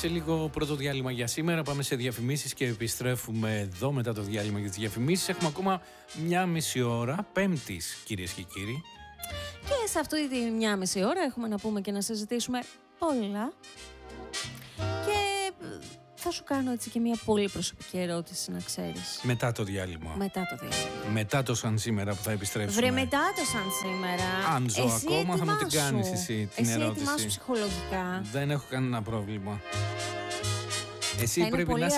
Σε λίγο πρώτο διάλειμμα για σήμερα. Πάμε σε διαφημίσεις και επιστρέφουμε εδώ μετά το διάλειμμα για τις διαφημίσεις. Έχουμε ακόμα μια μισή ώρα, Πέμπτης, κυρίες και κύριοι. Και σε αυτή τη μια μισή ώρα έχουμε να πούμε και να συζητήσουμε πολλά. Και θα σου κάνω έτσι και μια πολύ προσωπική ερώτηση, να ξέρεις. Μετά το διάλειμμα. Μετά το διάλειμμα. Μετά το σαν σήμερα που θα επιστρέψουμε. Βρε, μετά το σαν σήμερα. Αν ζω εσύ ακόμα θα μου την ετοιμάσου. κάνεις εσύ την εσύ ερώτηση. Ετοιμάσου ψυχολογικά. Δεν έχω κανένα πρόβλημα. Εσύ Θα είναι πρέπει πολύ να